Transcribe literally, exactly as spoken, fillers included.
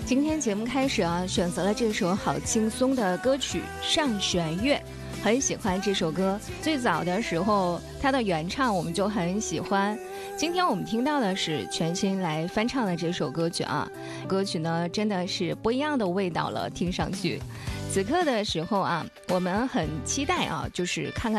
今天节目开始啊，选择了这首好轻松的歌曲《上弦月》，很喜欢这首歌。最早的时候，它的原唱我们就很喜欢。今天我们听到的是全新来翻唱的这首歌曲啊，歌曲呢真的是不一样的味道了，听上去。此刻的时候啊，我们很期待啊，就是看看